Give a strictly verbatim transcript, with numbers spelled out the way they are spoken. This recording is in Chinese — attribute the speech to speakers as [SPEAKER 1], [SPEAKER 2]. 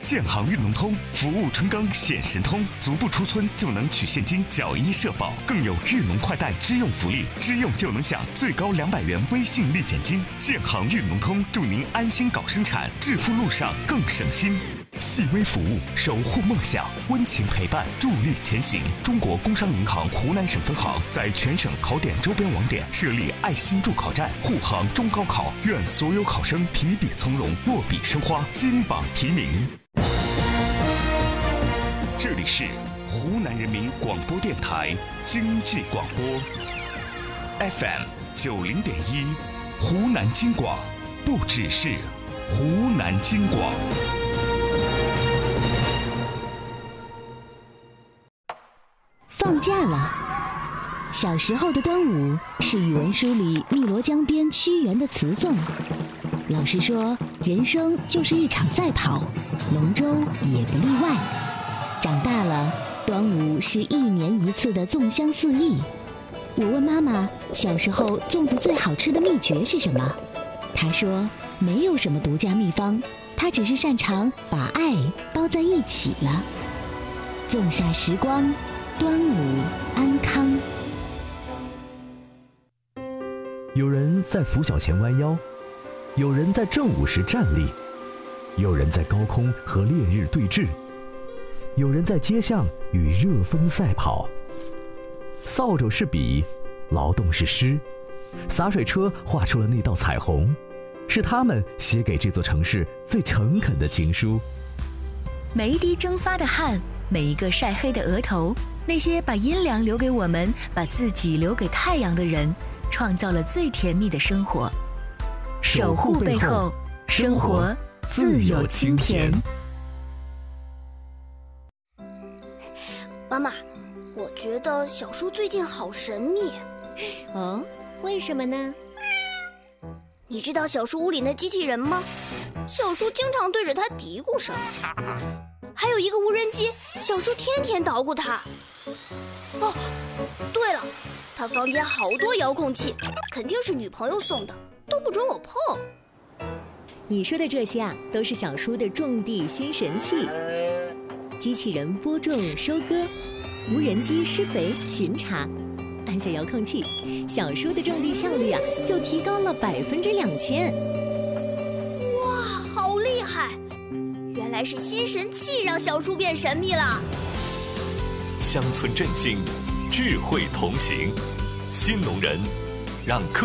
[SPEAKER 1] 建行运农通，服务春耕显神通，足不出村就能取现金缴医社保，更有运农快贷支用福利，支用就能享最高两百元微信立减金。建行运农通，祝您安心搞生产，致富路上更省心。细微服务，守护梦想，温情陪伴，助力前行。中国工商银行湖南省分行在全省考点周边网点设立爱心助考站，护航中高考，愿所有考生提笔从容，落笔生花，金榜题名。这里是湖南人民广播电台经济广播 F M 九零点一，湖南经广，不只是湖南经广。
[SPEAKER 2] 放假了，小时候的端午是语文书里汨罗江边屈原的词颂。老师说，人生就是一场赛跑，龙舟也不例外。长大了，端午是一年一次的粽香四溢。我问妈妈，小时候粽子最好吃的秘诀是什么？她说，没有什么独家秘方，她只是擅长把爱包在一起了。粽下时光，端午安康。
[SPEAKER 3] 有人在拂晓前弯腰，有人在正午时站立，有人在高空和烈日对峙，有人在街巷与热风赛跑。扫帚是笔，劳动是诗，洒水车画出了那道彩虹，是他们写给这座城市最诚恳的情书。
[SPEAKER 4] 每一滴蒸发的汗，每一个晒黑的额头，那些把阴凉留给我们，把自己留给太阳的人，创造了最甜蜜的生活。守护背后，生活自有清甜。
[SPEAKER 5] 妈妈，我觉得小叔最近好神秘。
[SPEAKER 6] 哦，为什么呢？
[SPEAKER 5] 你知道小叔屋里那机器人吗？小叔经常对着它嘀咕什么。还有一个无人机，小叔天天捣鼓它。哦，对了，他房间好多遥控器，肯定是女朋友送的，都不准我碰。
[SPEAKER 6] 你说的这些啊，都是小叔的种地新神器：机器人播种收割，无人机施肥巡查。按下遥控器，小叔的种地效率啊就提高了百分之两千。
[SPEAKER 5] 哇，好厉害！原来是新神器让小叔变神秘了。
[SPEAKER 7] 乡村振兴，智慧同行，新农人让科